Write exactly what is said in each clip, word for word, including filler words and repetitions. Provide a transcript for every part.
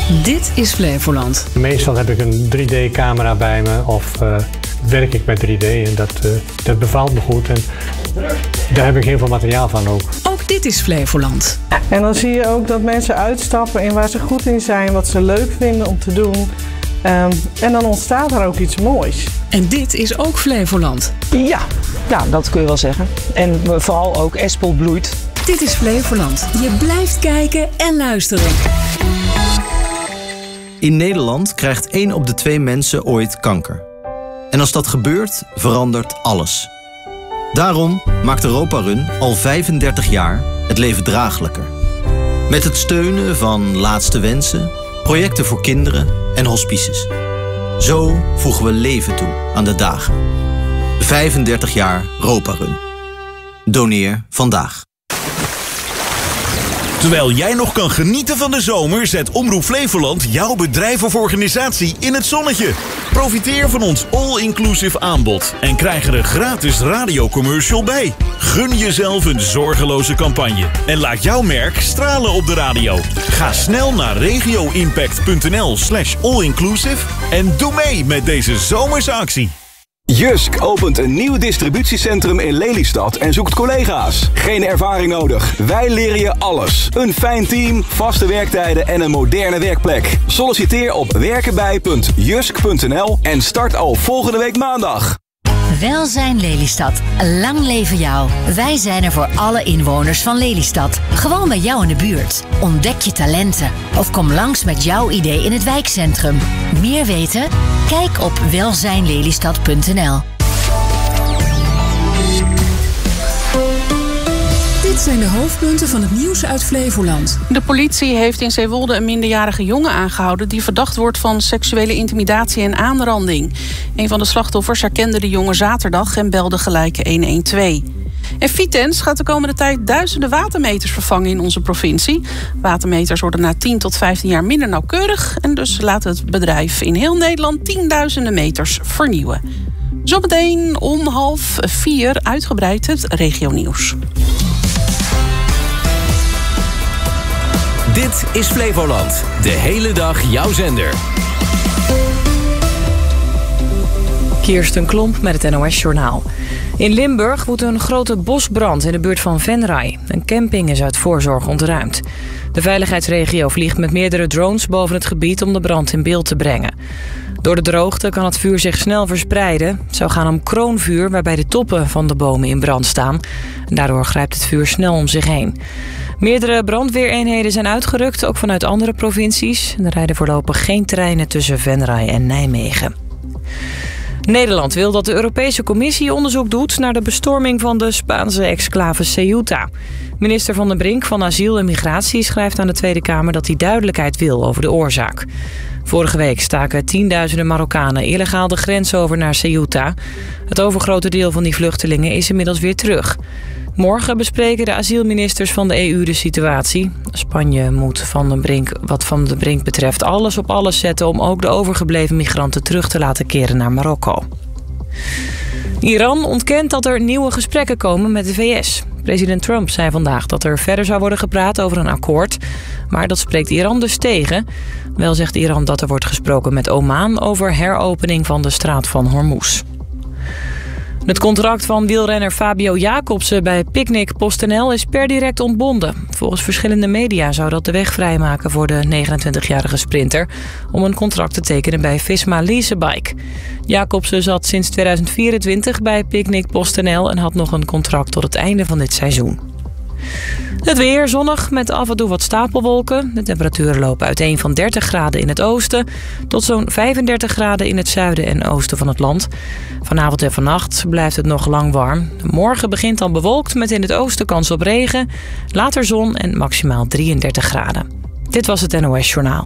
Dit is Flevoland. Meestal heb ik een drie D-camera bij me of uh, werk ik met drie D en dat, uh, dat bevalt me goed. En daar heb ik heel veel materiaal van ook. Ook dit is Flevoland. En dan zie je ook dat mensen uitstappen in waar ze goed in zijn, wat ze leuk vinden om te doen. Um, en dan ontstaat er ook iets moois. En dit is ook Flevoland. Ja, ja, dat kun je wel zeggen. En vooral ook Espel bloeit. Dit is Flevoland. Je blijft kijken en luisteren. In Nederland krijgt één op de twee mensen ooit kanker. En als dat gebeurt, verandert alles. Daarom maakt Europa Run al vijfendertig jaar het leven draaglijker. Met het steunen van Laatste Wensen, projecten voor kinderen en hospices. Zo voegen we leven toe aan de dagen. vijfendertig jaar Europa Run. Doneer vandaag. Terwijl jij nog kan genieten van de zomer, zet Omroep Flevoland jouw bedrijf of organisatie in het zonnetje. Profiteer van ons all-inclusive aanbod en krijg er een gratis radiocommercial bij. Gun jezelf een zorgeloze campagne en laat jouw merk stralen op de radio. Ga snel naar regioimpact.nl slash allinclusive en doe mee met deze zomerse actie. Jysk opent een nieuw distributiecentrum in Lelystad en zoekt collega's. Geen ervaring nodig. Wij leren je alles. Een fijn team, vaste werktijden en een moderne werkplek. Solliciteer op werkenbij punt jysk punt n l en start al volgende week maandag. Welzijn Lelystad. Lang leven jou. Wij zijn er voor alle inwoners van Lelystad. Gewoon bij jou in de buurt. Ontdek je talenten. Of kom langs met jouw idee in het wijkcentrum. Meer weten? Kijk op welzijn lelystad punt n l. Dit zijn de hoofdpunten van het nieuws uit Flevoland. De politie heeft in Zeewolde een minderjarige jongen aangehouden die verdacht wordt van seksuele intimidatie en aanranding. Een van de slachtoffers herkende de jongen zaterdag en belde gelijk honderdtwaalf. En Vitens gaat de komende tijd duizenden watermeters vervangen in onze provincie. Watermeters worden na tien tot vijftien jaar minder nauwkeurig en dus laat het bedrijf in heel Nederland tienduizenden meters vernieuwen. Zometeen om half vier uitgebreid het regionieuws. Dit is Flevoland. De hele dag jouw zender. Kirsten Klomp met het N O S-journaal. In Limburg woedt een grote bosbrand in de buurt van Venray. Een camping is uit voorzorg ontruimd. De veiligheidsregio vliegt met meerdere drones boven het gebied om de brand in beeld te brengen. Door de droogte kan het vuur zich snel verspreiden. Het zou gaan om kroonvuur waarbij de toppen van de bomen in brand staan. En daardoor grijpt het vuur snel om zich heen. Meerdere brandweereenheden zijn uitgerukt, ook vanuit andere provincies. Er rijden voorlopig geen treinen tussen Venray en Nijmegen. Nederland wil dat de Europese Commissie onderzoek doet naar de bestorming van de Spaanse exclave Ceuta. Minister Van den Brink van Asiel en Migratie schrijft aan de Tweede Kamer dat hij duidelijkheid wil over de oorzaak. Vorige week staken tienduizenden Marokkanen illegaal de grens over naar Ceuta. Het overgrote deel van die vluchtelingen is inmiddels weer terug. Morgen bespreken de asielministers van de E U de situatie. Spanje moet Van den Brink, wat Van den Brink betreft alles op alles zetten om ook de overgebleven migranten terug te laten keren naar Marokko. Iran ontkent dat er nieuwe gesprekken komen met de V S. President Trump zei vandaag dat er verder zou worden gepraat over een akkoord. Maar dat spreekt Iran dus tegen. Wel zegt Iran dat er wordt gesproken met Oman over heropening van de straat van Hormuz. Het contract van wielrenner Fabio Jacobsen bij Picnic PostNL is per direct ontbonden. Volgens verschillende media zou dat de weg vrijmaken voor de negenentwintigjarige sprinter om een contract te tekenen bij Visma Leasebike. Jacobsen zat sinds tweeduizend vierentwintig bij Picnic PostNL en had nog een contract tot het einde van dit seizoen. Het weer zonnig met af en toe wat stapelwolken. De temperaturen lopen uiteen van dertig graden in het oosten tot zo'n vijfendertig graden in het zuiden en oosten van het land. Vanavond en vannacht blijft het nog lang warm. Morgen begint dan bewolkt met in het oosten kans op regen. Later zon en maximaal drieëndertig graden. Dit was het N O S-journaal.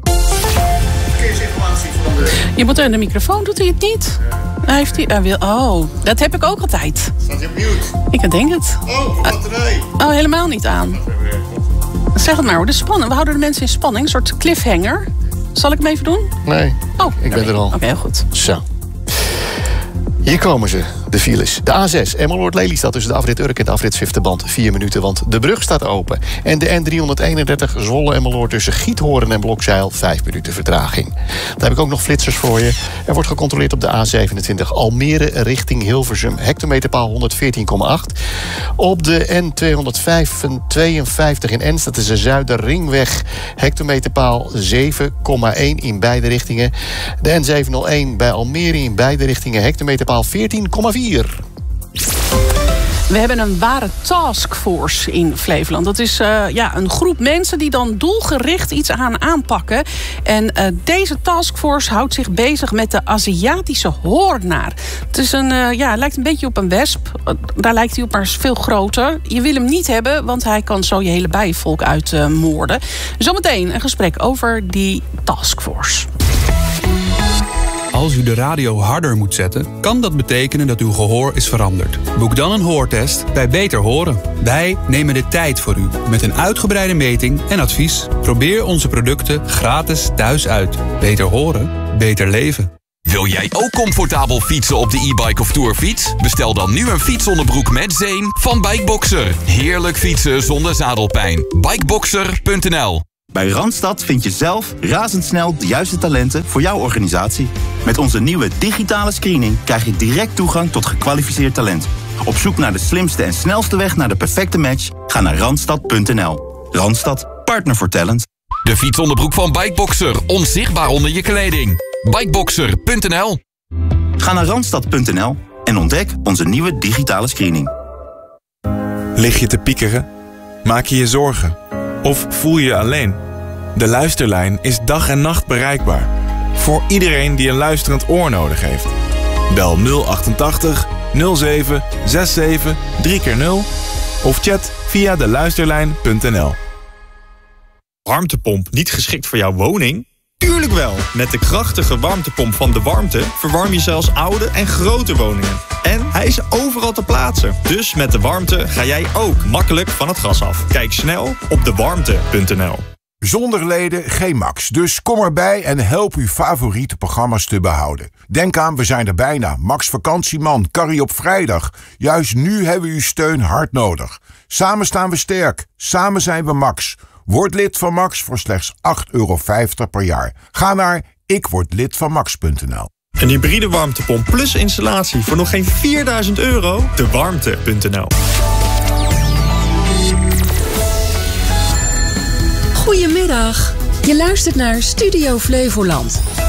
Je moet aan de microfoon, doet hij het niet? Hij heeft hij, hij wil, oh, dat heb ik ook altijd. Staat hij op mute? Ik denk het. Oh, batterij. Oh, helemaal niet aan. Zeg het maar hoor, de spanning. We houden de mensen in spanning, een soort cliffhanger. Zal ik hem even doen? Nee, oh, ik ben er al. Oké, okay, heel goed. Zo. Hier komen ze. de files. De A zes, Emmeloord-Lelystad tussen de afrit Urk en de afrit Zwifterband. vier minuten, want de brug staat open. En de N driehonderdeenendertig, Zwolle-Emmeloord tussen Giethoorn en Blokzeil. vijf minuten vertraging. Dan heb ik ook nog flitsers voor je. Er wordt gecontroleerd op de A zevenentwintig Almere richting Hilversum. Hectometerpaal honderdveertien komma acht. Op de N tweehonderdtweeënvijftig in Enst, dat is de Zuiderringweg. Hectometerpaal zeven komma één in beide richtingen. De N zevenhonderdéén bij Almere in beide richtingen. Hectometerpaal veertien komma vier. We hebben een ware taskforce in Flevoland. Dat is uh, ja, een groep mensen die dan doelgericht iets gaan aanpakken. En uh, deze taskforce houdt zich bezig met de Aziatische hoornaar. Het is een, uh, ja, lijkt een beetje op een wesp. Uh, daar lijkt hij op, maar is veel groter. Je wil hem niet hebben, want hij kan zo je hele bijenvolk uitmoorden. Uh, Zometeen een gesprek over die taskforce. Als u de radio harder moet zetten, kan dat betekenen dat uw gehoor is veranderd. Boek dan een hoortest bij Beter Horen. Wij nemen de tijd voor u met een uitgebreide meting en advies. Probeer onze producten gratis thuis uit. Beter horen, beter leven. Wil jij ook comfortabel fietsen op de e-bike of tourfiets? Bestel dan nu een fietsonderbroek met zeem van Bikeboxer. Heerlijk fietsen zonder zadelpijn. bikeboxer punt n l. Bij Randstad vind je zelf razendsnel de juiste talenten voor jouw organisatie. Met onze nieuwe digitale screening krijg je direct toegang tot gekwalificeerd talent. Op zoek naar de slimste en snelste weg naar de perfecte match? Ga naar randstad punt n l. Randstad, partner voor talent. De fietsonderbroek van Bikeboxer, onzichtbaar onder je kleding. bikeboxer punt n l. Ga naar randstad punt n l en ontdek onze nieuwe digitale screening. Lig je te piekeren? Maak je je zorgen? Of voel je je alleen? De Luisterlijn is dag en nacht bereikbaar. Voor iedereen die een luisterend oor nodig heeft. Bel nul achtentachtig nul zeven zevenenzestig drie keer nul of chat via de luisterlijn punt n l. Warmtepomp niet geschikt voor jouw woning? Tuurlijk wel! Met de krachtige warmtepomp van De Warmte verwarm je zelfs oude en grote woningen. En hij is overal te plaatsen. Dus met De Warmte ga jij ook makkelijk van het gas af. Kijk snel op de warmte punt n l. Zonder leden geen Max, dus kom erbij en help uw favoriete programma's te behouden. Denk aan, we zijn er bijna. Max Vakantieman, Carrie op vrijdag. Juist nu hebben we uw steun hard nodig. Samen staan we sterk, samen zijn we Max. Word lid van Max voor slechts acht euro vijftig per jaar. Ga naar ik word lid van max punt n l. Een hybride warmtepomp plus installatie voor nog geen vierduizend euro? de warmte punt n l. Goedemiddag. Je luistert naar Studio Flevoland.